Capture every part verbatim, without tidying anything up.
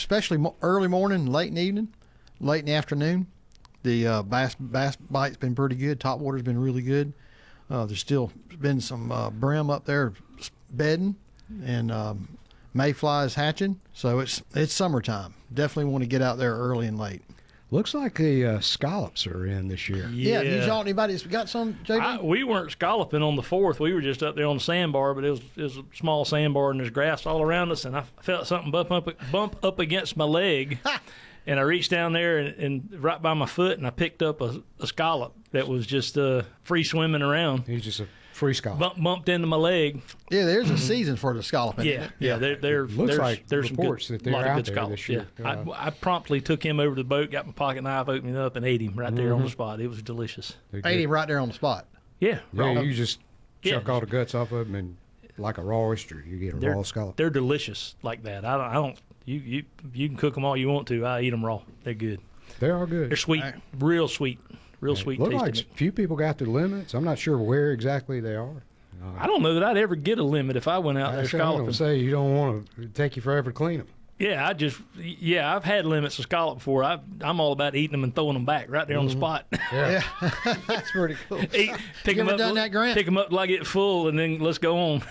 especially mo- early morning, late in the evening, late in the afternoon. The uh, bass bass bite's been pretty good. Top water's been really good. Uh, there's still been some uh, brim up there bedding, and um, mayflies hatching. So it's it's summertime. Definitely want to get out there early and late. Looks like the uh, scallops are in this year. Yeah, yeah. You y'all anybody that's got some, J B? I, we weren't scalloping on the fourth. We were just up there on the sandbar, but it was, it was a small sandbar and there's grass all around us, and I felt something bump up, bump up against my leg. And I reached down there and, and right by my foot, and I picked up a, a scallop that was just uh, free swimming around. He's just a free scallop. Bump, bumped into my leg. Yeah, there's a season for the scallop. Yeah, it? yeah. There, there, Looks there's, like there's some reports good, that they're lot out of good there scallops. this year. Yeah, Uh, I, I promptly took him over to the boat, got my pocket knife, opened it up, and ate him right there on the spot. It was delicious. They're Ate good. him right there on the spot. Yeah, Yeah, raw. you just Yeah. chuck all the guts off of them, and like a raw oyster, you get a They're, raw scallop. they're delicious like that. I don't. I don't you, you you can cook them all you want to. I eat them raw. They're good. They are good. They're sweet, Right. real sweet, real sweet Look tasting. like few people got their limits. I'm not sure where exactly they are. Uh, I don't know that I'd ever get a limit if I went out there That's what I'm scalloping. gonna say you don't want to take you forever to clean them. Yeah, I just yeah, I've had limits of scallop before. I, I'm all about eating them and throwing them back right there on the spot. Yeah, that's pretty cool. Eat, pick You them ever up, done that, Grant? pick them up till I get full, and then let's go on.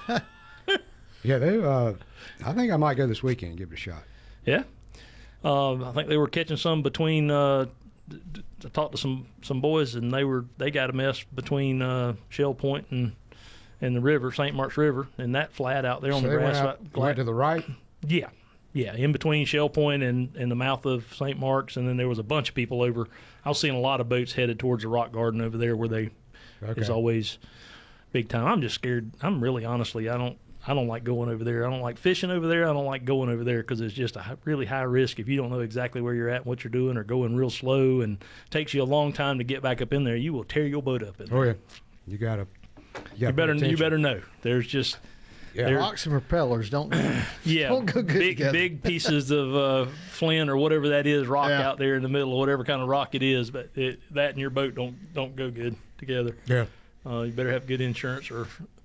Yeah, they. Uh, I think I might go this weekend and give it a shot. Yeah, um, I think they were catching some between. Uh, d- d- I talked to some, some boys, and they were they got a mess between uh, Shell Point and and the river, Saint Mark's River, and that flat out there on So the they went, grass. out, right- went to the right. Yeah, yeah, in between Shell Point and, and the mouth of Saint Mark's, and then there was a bunch of people over. I was seeing a lot of boats headed towards the Rock Garden over there, where they Okay. is always big time. I'm just scared. I'm really honestly, I don't, I don't like going over there. I don't like fishing over there. I don't like going over there because it's just a hi- really high risk if you don't know exactly where you're at and what you're doing, or going real slow, and takes you a long time to get back up in there. You will tear your boat up in there. Oh yeah, you gotta. You, You better, you better know. There's just Yeah. there- Rocks and propellers don't. yeah, Don't go good big together. big pieces of uh, flint or whatever that is, rock Yeah. out there in the middle, or whatever kind of rock it is. But it, that and your boat don't don't go good together. Yeah. Uh, you better have good insurance, or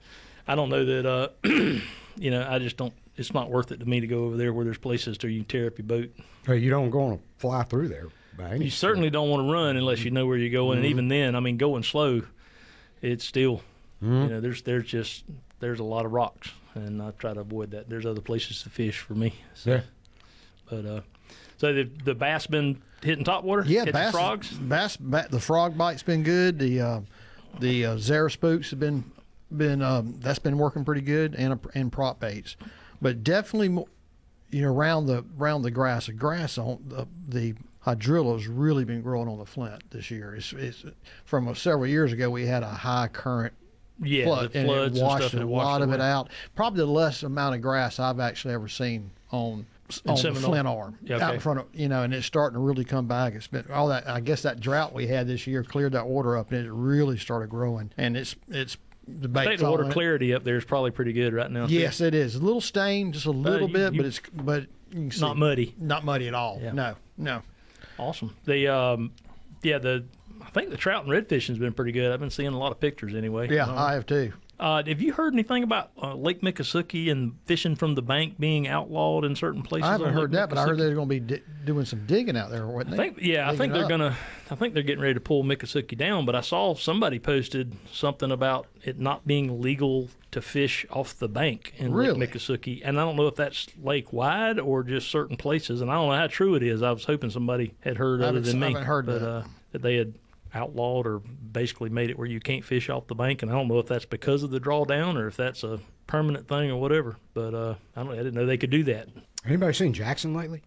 I don't know that. Uh, you know, I just don't. It's not worth it to me to go over there where there's places to you can tear up your boat. Hey, you don't go on to fly through there by any You certainly don't want to run unless you know where you're going. And even then, I mean, going slow, it's still, you know, there's there's just there's a lot of rocks, and I try to avoid that. There's other places to fish for me. So, Yeah. But uh, so the the bass been hitting top water. Yeah, catching bass, frogs. Bass, ba- the frog bite's been good. The uh, the uh, Zara spooks have been been um, that's been working pretty good, and and prop baits, but definitely mo- you know around the around the grass. The grass on the the hydrillo's really been growing on the Flint this year. It's, it's from uh, several years ago. We had a high current Yeah, flood, the and floods it and washed stuff. and a it washed lot of it away. out. Probably the less amount of grass I've actually ever seen on In on the Seminole. Flint arm Yeah, out okay. in front of you know, and it's starting to really come back. It's been all that. I guess that drought we had this year cleared that water up, and it really started growing. And it's it's the I bait. think the water clarity up there is probably pretty good right now. too. Yes, it is a little stained, just a little you- bit, you- but it's but you can see, Not muddy. not muddy at all. Yeah. No, no. Awesome. The um, yeah, the I think the trout and redfish has been pretty good. I've been seeing a lot of pictures anyway. Yeah, Um, I have too. Uh, have you heard anything about uh, Lake Miccosukee and fishing from the bank being outlawed in certain places? I haven't on heard Lake that, but I heard Miccosukee? they're going to be di- doing some digging out there, weren't they? I think, yeah, I Digging think they're up. gonna. I think they're getting ready to pull Miccosukee down. But I saw somebody posted something about it not being legal to fish off the bank in Really? Lake Miccosukee, and I don't know if that's lake wide or just certain places, and I don't know how true it is. I was hoping somebody had heard I other haven't- than me, I haven't heard but that. Uh, that they had outlawed or basically made it where you can't fish off the bank, and I don't know if that's because of the drawdown or if that's a permanent thing or whatever. But uh, I don't. I didn't know they could do that. Anybody seen Jackson lately?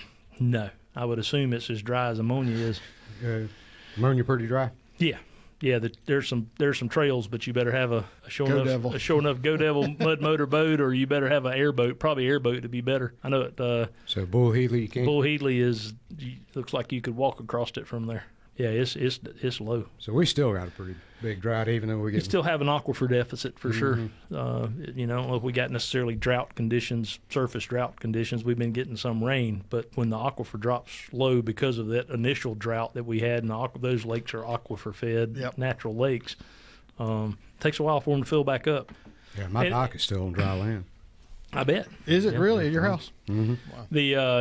No, I would assume it's as dry as ammonia is. Uh, ammonia pretty dry. Yeah, yeah. The, there's some there's some trails, but you better have a, a sure Go enough Devil. a sure enough Go Devil mud motor boat, or you better have an airboat. Probably airboat to be better. I know it. Uh, So Bull Healy, you can't. Bull Headley is looks like you could walk across it from there. Yeah, it's it's it's low. So we still got a pretty big drought, even though we You get still have an aquifer deficit for Mhm. sure. Uh, you know, I don't know if we got necessarily drought conditions, surface drought conditions. We've been getting some rain, but when the aquifer drops low because of that initial drought that we had, and the aqu- those lakes are aquifer fed, Yep. natural lakes, um, takes a while for them to fill back up. Yeah, my And- dock is still on dry land. I bet. Is it Yeah. really at your house? Mm-hmm. The uh,